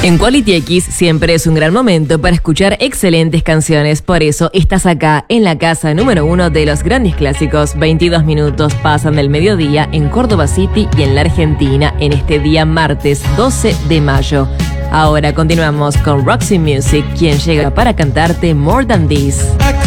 En Quality X siempre es un gran momento para escuchar excelentes canciones, por eso estás acá en la casa número 1 de los grandes clásicos. 22 minutos pasan del mediodía en Córdoba City y en la Argentina en este día martes 12 de mayo. Ahora continuamos con Roxy Music, quien llega para cantarte More Than This.